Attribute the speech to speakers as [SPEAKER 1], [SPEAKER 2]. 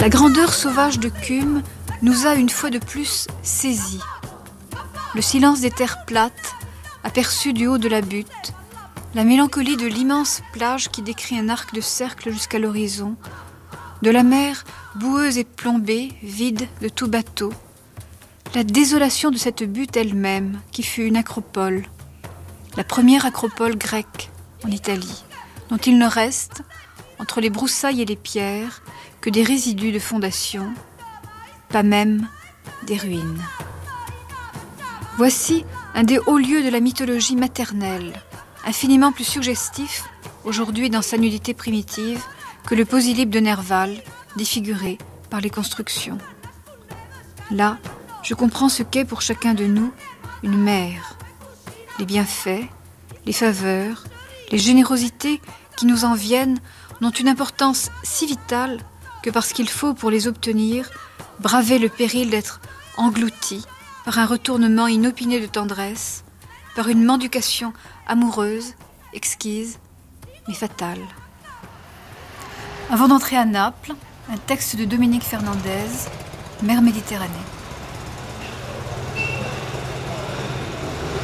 [SPEAKER 1] La grandeur sauvage de Cumes nous a une fois de plus saisis. Le silence des terres plates, aperçu du haut de la butte, la mélancolie de l'immense plage qui décrit un arc de cercle jusqu'à l'horizon, de la mer boueuse et plombée, vide de tout bateau, la désolation de cette butte elle-même qui fut une acropole, la première acropole grecque en Italie, dont il ne reste, entre les broussailles et les pierres, que des résidus de fondation, pas même des ruines. Voici un des hauts lieux de la mythologie maternelle, infiniment plus suggestif, aujourd'hui dans sa nudité primitive, que le Posélippe de Nerval, défiguré par les constructions. Là, je comprends ce qu'est pour chacun de nous une mère. Les bienfaits, les faveurs, les générosités qui nous en viennent n'ont une importance si vitale que parce qu'il faut, pour les obtenir, braver le péril d'être englouti par un retournement inopiné de tendresse, par une mendication amoureuse, exquise, mais fatale. Avant d'entrer à Naples, un texte de Dominique Fernandez, Mer Méditerranée.